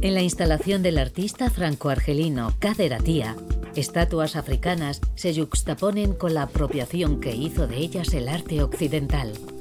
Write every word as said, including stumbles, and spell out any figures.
En la instalación del artista franco-argelino Kader Attia, estatuas africanas se yuxtaponen con la apropiación que hizo de ellas el arte occidental.